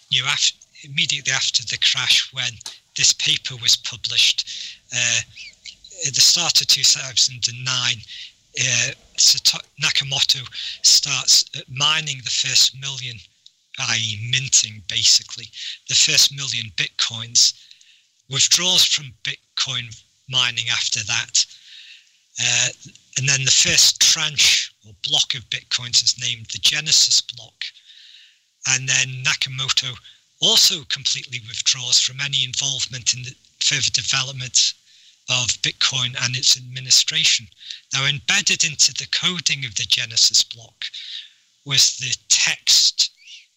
immediately after the crash, when this paper was published, at the start of 2009, Nakamoto starts mining the first million, i.e. minting basically, the first million bitcoins, withdraws from Bitcoin mining after that. And then the first tranche or block of bitcoins is named the Genesis block. And then Nakamoto also completely withdraws from any involvement in the further development of Bitcoin and its administration. Now, embedded into the coding of the Genesis block was the text.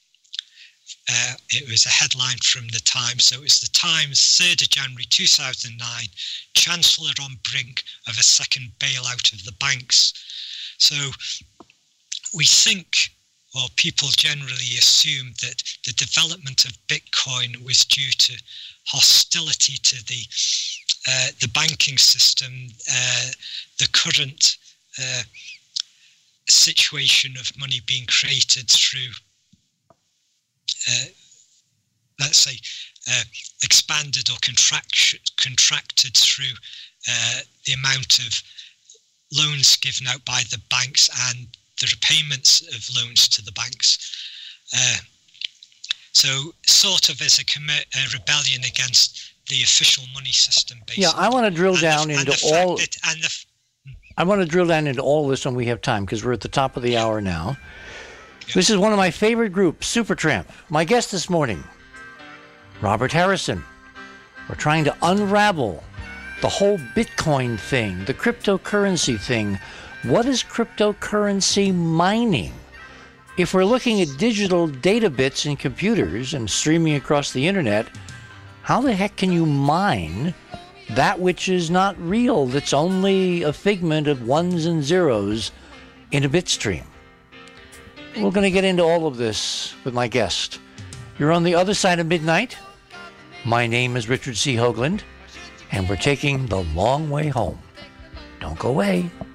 It was a headline from the Times. So it was the Times, 3rd of January 2009, Chancellor on brink of a second bailout of the banks. So we think, or people generally assume, that the development of Bitcoin was due to hostility to the banking system, the current situation of money being created through, let's say, expanded or contracted through the amount of loans given out by the banks and the repayments of loans to the banks. So sort of as a rebellion against the official money system, basically. Yeah, I want to drill down into all... I want to drill down into all this when we have time, because we're at the top of the hour now. Yeah. This is one of my favorite groups, Supertramp. My guest this morning, Robert Harrison. We're trying to unravel the whole Bitcoin thing, the cryptocurrency thing. What is cryptocurrency mining? If we're looking at digital data bits in computers and streaming across the internet, how the heck can you mine that which is not real, that's only a figment of ones and zeros in a bit stream? We're going to get into all of this with my guest. You're on the other side of midnight. My name is Richard C. Hoagland, and we're taking the long way home. Don't go away.